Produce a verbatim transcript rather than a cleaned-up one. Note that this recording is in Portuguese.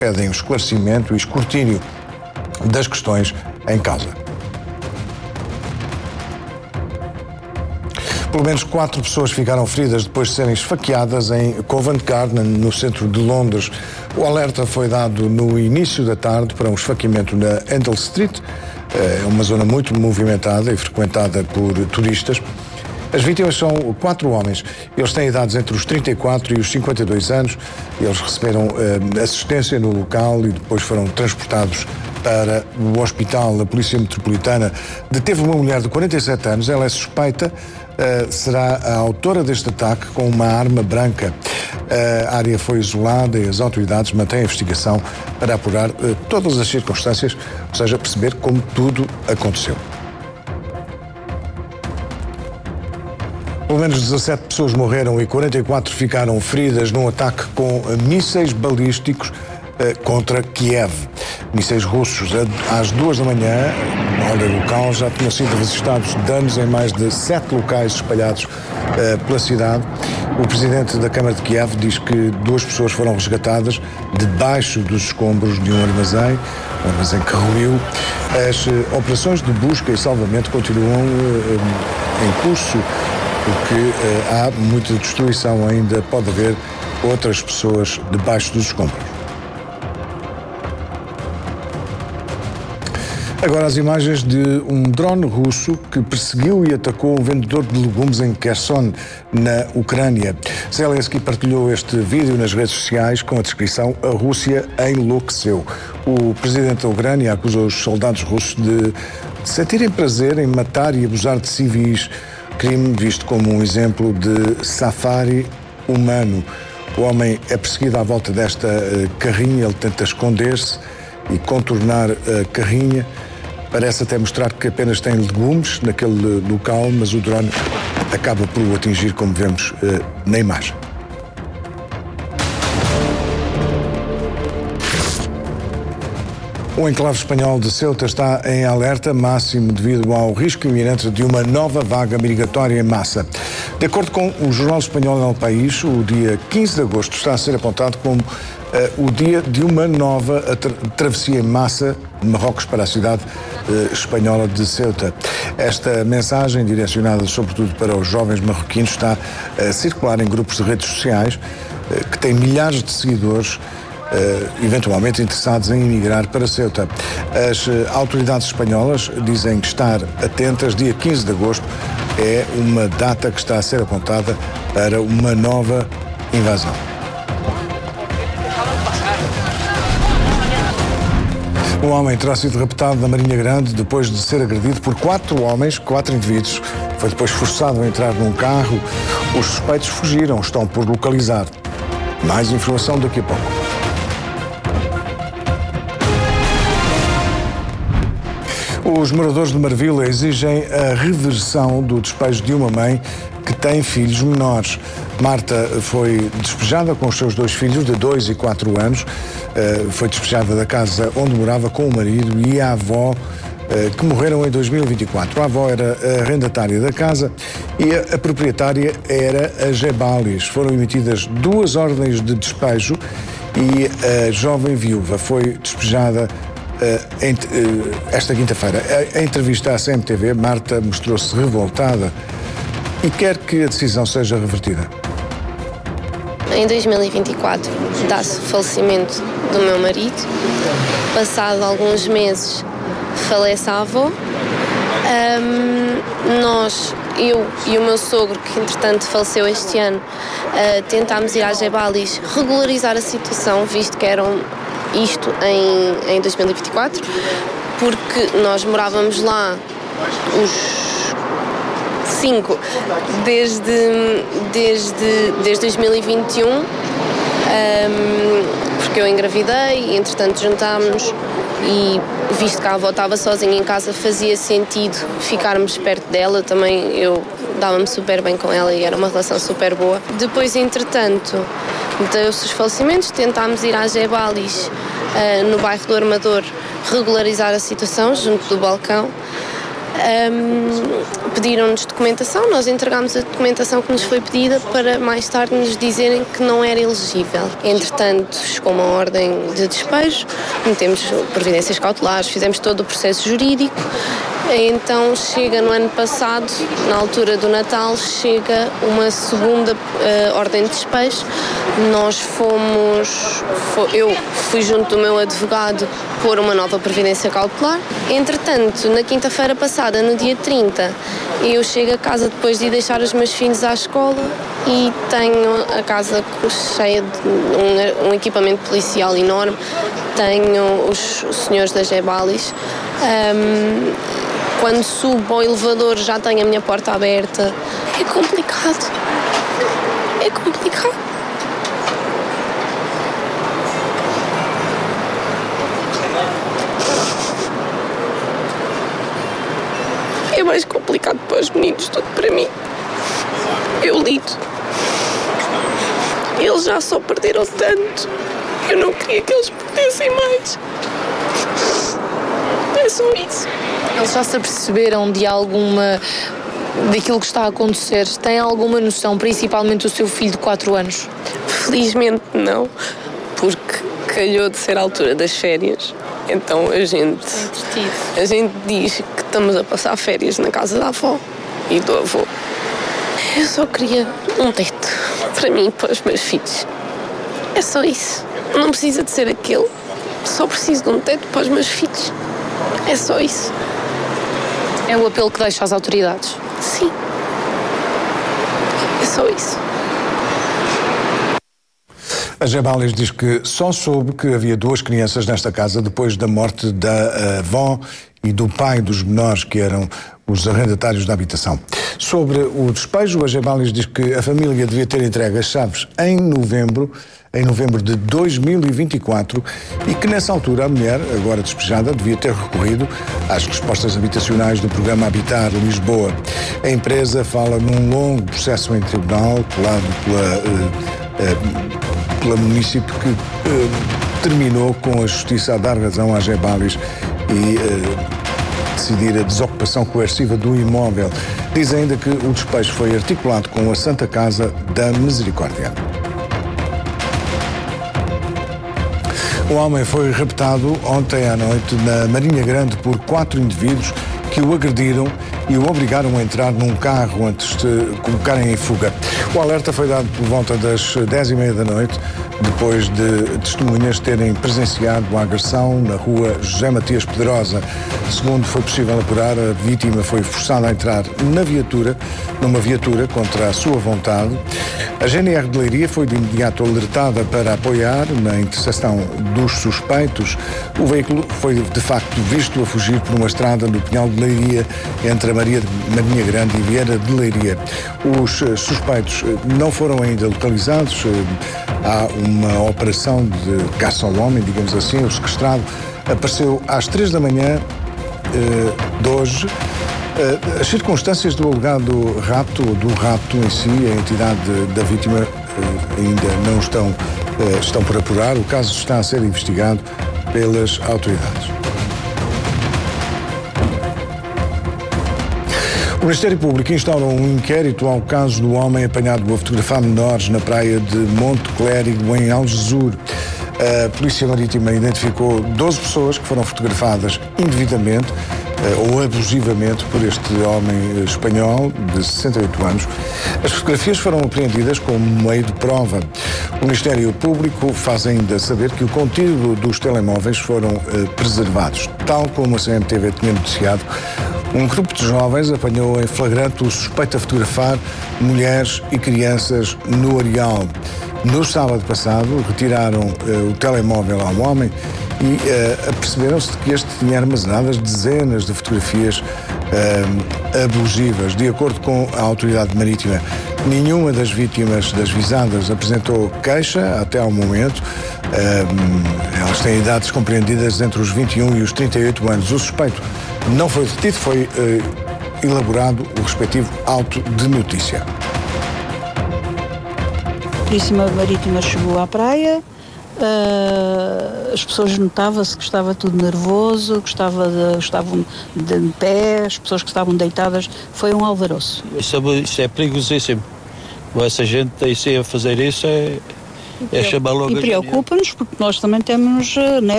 pedem o esclarecimento e escrutínio das questões em causa. Pelo menos quatro pessoas ficaram feridas depois de serem esfaqueadas em Covent Garden, no centro de Londres. O alerta foi dado no início da tarde para um esfaqueamento na Endell Street, é uma zona muito movimentada e frequentada por turistas. As vítimas são quatro homens. Eles têm idades entre os trinta e quatro e os cinquenta e dois anos. Eles receberam eh, assistência no local e depois foram transportados para o hospital. A Polícia Metropolitana deteve uma mulher de quarenta e sete anos. Ela é suspeita, uh, será a autora deste ataque com uma arma branca. Uh, a área foi isolada e as autoridades mantêm a investigação para apurar uh, todas as circunstâncias, ou seja, perceber como tudo aconteceu. Pelo menos dezassete pessoas morreram e quarenta e quatro ficaram feridas num ataque com mísseis balísticos contra Kiev. Mísseis russos às duas da manhã, na hora local, já tinham sido registrados danos em mais de sete locais espalhados uh, pela cidade. O presidente da Câmara de Kiev diz que duas pessoas foram resgatadas debaixo dos escombros de um armazém, um armazém que ruiu. As uh, operações de busca e salvamento continuam uh, em curso, porque uh, há muita destruição ainda, pode haver outras pessoas debaixo dos escombros. Agora as imagens de um drone russo que perseguiu e atacou um vendedor de legumes em Kherson, na Ucrânia. Zelensky partilhou este vídeo nas redes sociais com a descrição "A Rússia enlouqueceu". O presidente da Ucrânia acusou os soldados russos de sentirem prazer em matar e abusar de civis, crime visto como um exemplo de safari humano. O homem é perseguido à volta desta uh, carrinha, ele tenta esconder-se e contornar a carrinha. Parece até mostrar que apenas tem legumes naquele local, mas o drone acaba por o atingir, como vemos uh, na imagem. O enclave espanhol de Ceuta está em alerta máximo devido ao risco iminente de uma nova vaga migratória em massa. De acordo com o jornal espanhol El País, o dia quinze de agosto está a ser apontado como uh, o dia de uma nova tra- travessia em massa de Marrocos para a cidade uh, espanhola de Ceuta. Esta mensagem, direcionada sobretudo para os jovens marroquinos, está a circular em grupos de redes sociais uh, que têm milhares de seguidores, Uh, eventualmente interessados em emigrar para Ceuta. As uh, autoridades espanholas dizem que estar atentas. Dia quinze de agosto é uma data que está a ser apontada para uma nova invasão. Um homem terá sido raptado na Marinha Grande depois de ser agredido por quatro homens, quatro indivíduos. Foi depois forçado a entrar num carro. Os suspeitos fugiram, estão por localizar. Mais informação daqui a pouco. Os moradores de Marvila exigem a reversão do despejo de uma mãe que tem filhos menores. Marta foi despejada com os seus dois filhos de dois e quatro anos. Foi despejada da casa onde morava com o marido e a avó, que morreram em dois mil e vinte e quatro. A avó era arrendatária da casa e a, a proprietária era a Gebalis. Foram emitidas duas ordens de despejo e a jovem viúva foi despejada esta quinta-feira. Em entrevista à C M T V, Marta mostrou-se revoltada e quer que a decisão seja revertida. Em dois mil e vinte e quatro dá-se o falecimento do meu marido. Passado alguns meses falece a avó. Um, nós, eu e o meu sogro, que entretanto faleceu este ano, uh, tentámos ir à Gebalis regularizar a situação, visto que eram isto em, em dois mil e vinte e quatro, porque nós morávamos lá os cinco desde, desde, desde dois mil e vinte e um, um, porque eu engravidei e entretanto juntámos e visto que a avó estava sozinha em casa fazia sentido ficarmos perto dela, também eu dava-me super bem com ela e era uma relação super boa. Depois, entretanto, deu-se os falecimentos, tentámos ir à Gebalis, uh, no bairro do Armador, regularizar a situação junto do balcão. Um, pediram-nos documentação, nós entregámos a documentação que nos foi pedida para mais tarde nos dizerem que não era elegível. Entretanto, chegou uma ordem de despejo, metemos providências cautelares, fizemos todo o processo jurídico. Então chega no ano passado, na altura do Natal, chega uma segunda uh, ordem de despejo. Nós fomos, eu fui junto do meu advogado pôr uma nova providência cautelar. Entretanto, na quinta-feira passada, no dia trinta, eu chego a casa depois de ir deixar os meus filhos à escola e tenho a casa cheia de um, um equipamento policial enorme. Tenho os, os senhores da Gebalis. Um, Quando subo ao elevador já tenho a minha porta aberta. É complicado. É complicado. É mais complicado para os meninos do que para mim. Eu lido. Eles já só perderam tanto. Eu não queria que eles perdessem mais. É só isso. Eles já se aperceberam de alguma... daquilo que está a acontecer? Tem alguma noção, principalmente o seu filho de quatro anos? Felizmente não, porque calhou de ser a altura das férias. Então a gente, a gente diz que estamos a passar férias na casa da avó e do avô. Eu só queria um teto para mim e para os meus filhos. É só isso. Não precisa de ser aquele. Só preciso de um teto para os meus filhos. É só isso. É o apelo que deixa às autoridades? Sim. É só isso. A Gebalis diz que só soube que havia duas crianças nesta casa depois da morte da avó e do pai dos menores, que eram os arrendatários da habitação. Sobre o despejo, a Gebalis diz que a família devia ter entregue as chaves em novembro, em novembro de dois mil e vinte e quatro, e que nessa altura a mulher, agora despejada, devia ter recorrido às respostas habitacionais do programa Habitar Lisboa. A empresa fala num longo processo em tribunal, colado pela, uh, uh, pela município, que uh, terminou com a justiça a dar razão à Gebalis e uh, decidir a desocupação coerciva do imóvel. Diz ainda que o despejo foi articulado com a Santa Casa da Misericórdia. O homem foi raptado ontem à noite na Marinha Grande por quatro indivíduos que o agrediram e o obrigaram a entrar num carro antes de colocarem em fuga. O alerta foi dado por volta das dez e meia da noite, depois de testemunhas terem presenciado a agressão na rua José Matias Pedrosa. Segundo foi possível apurar, a vítima foi forçada a entrar na viatura, numa viatura contra a sua vontade. A G N R de Leiria foi de imediato alertada para apoiar na interseção dos suspeitos. O veículo foi de facto visto a fugir por uma estrada no Pinhal de Leiria, entre a Maria de Marinha Grande e Vieira de Leiria. Os suspeitos não foram ainda localizados. Há uma operação de caça ao homem, digamos assim. O sequestrado apareceu às três da manhã de hoje. As circunstâncias do alegado rapto, ou do rapto em si, a entidade da vítima ainda não estão, estão por apurar. O caso está a ser investigado pelas autoridades. O Ministério Público instaurou um inquérito ao caso do homem apanhado a fotografar menores na praia de Monte Clérigo, em Algesur. A Polícia Marítima identificou doze pessoas que foram fotografadas indevidamente ou abusivamente por este homem espanhol de sessenta e oito anos. As fotografias foram apreendidas como meio de prova. O Ministério Público faz ainda saber que o conteúdo dos telemóveis foram uh, preservados. Tal como a C M T V tinha noticiado, um grupo de jovens apanhou em flagrante o suspeito a fotografar mulheres e crianças no areal. No sábado passado, retiraram uh, o telemóvel ao homem e uh, aperceberam-se de que este tinha armazenadas dezenas de fotografias uh, abusivas. De acordo com a autoridade marítima, nenhuma das vítimas das visadas apresentou queixa até ao momento. Uh, elas têm idades compreendidas entre os vinte e um e os trinta e oito anos. O suspeito não foi detido, foi uh, elaborado o respectivo auto de notícia. A Polícia Marítima chegou à praia, Uh, as pessoas notava-se que estava tudo nervoso, que estava de, estavam de pé, as pessoas que estavam deitadas, foi um alvoroço. Isso é, isso é perigosíssimo. Essa gente aí a fazer isso é, é chamar logo. E preocupa-nos porque nós também temos netos